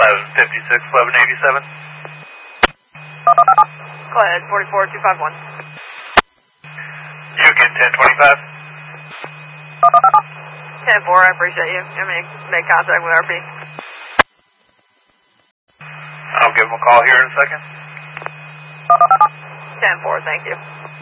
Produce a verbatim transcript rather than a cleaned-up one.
eleven fifty-six, eleven eighty-seven. Go ahead, forty-four two five one. You can ten twenty-five. ten four, I appreciate you. Let me make contact with R P. I'll give him a call here in a second. ten four, thank you.